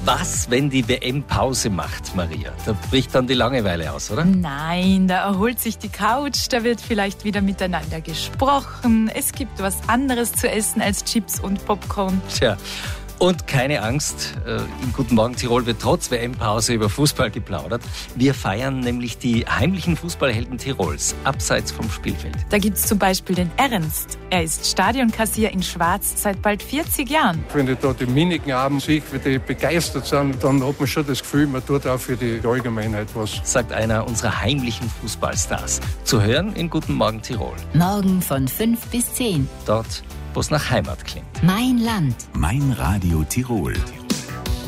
Was, wenn die WM Pause macht, Maria? Da bricht dann die Langeweile aus, oder? Nein, da erholt sich die Couch, da wird vielleicht wieder miteinander gesprochen. Es gibt was anderes zu essen als Chips und Popcorn. Tja, und keine Angst, in Guten Morgen Tirol wird trotz WM-Pause über Fußball geplaudert. Wir feiern nämlich die heimlichen Fußballhelden Tirols, abseits vom Spielfeld. Da gibt's zum Beispiel den Ernst. Er ist Stadionkassier in Schwarz seit bald 40 Jahren. Wenn ich da die Mimiken abends sehe, wie die begeistert sind, dann hat man schon das Gefühl, man tut auch für die Allgemeinheit was. Sagt einer unserer heimlichen Fußballstars. Zu hören in Guten Morgen Tirol. Morgen von 5 bis 10. Dort, wo es nach Heimat klingt. Mein Land. Mein Radio Tirol.